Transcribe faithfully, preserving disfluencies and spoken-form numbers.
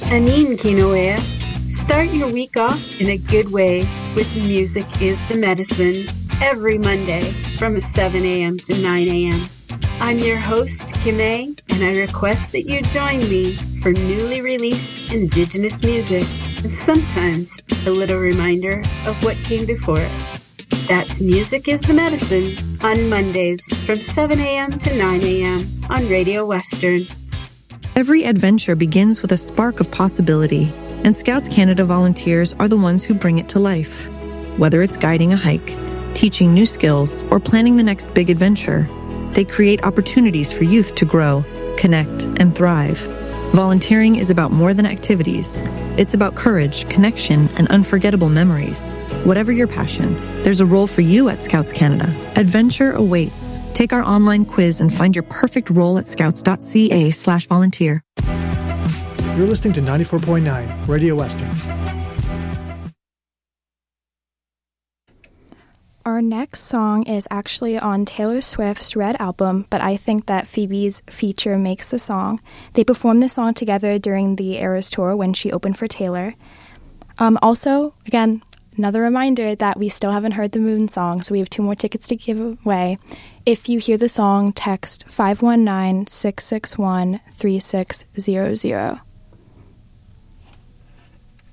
Anin Kinoea. Start your week off in a good way with Music is the Medicine every Monday from seven a.m. to nine a.m. I'm your host, Kime, and I request that you join me for newly released Indigenous music and sometimes a little reminder of what came before us. That's Music is the Medicine on Mondays from seven a.m. to nine a.m. on Radio Western. Every adventure begins with a spark of possibility, and Scouts Canada volunteers are the ones who bring it to life. Whether it's guiding a hike, teaching new skills, or planning the next big adventure, they create opportunities for youth to grow, connect, and thrive. Volunteering is about more than activities. It's about courage, connection, and unforgettable memories. Whatever your passion, there's a role for you at Scouts Canada. Adventure awaits. Take our online quiz and find your perfect role at scouts.ca slash volunteer. You're listening to ninety-four point nine Radio Western. Our next song is actually on Taylor Swift's Red album, but I think that Phoebe's feature makes the song. They performed this song together during the Eras Tour when she opened for Taylor. Um, also, again, another reminder that we still haven't heard the Moon song, so we have two more tickets to give away. If you hear the song, text five one nine, six six one, three six zero zero.